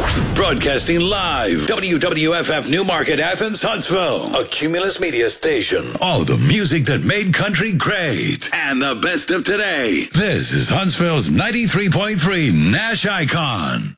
Broadcasting live. WWFF Newmarket, Athens, Huntsville. A Cumulus Media station. Oh, the music that made country great. And the best of today. This is Huntsville's 93.3 Nash Icon.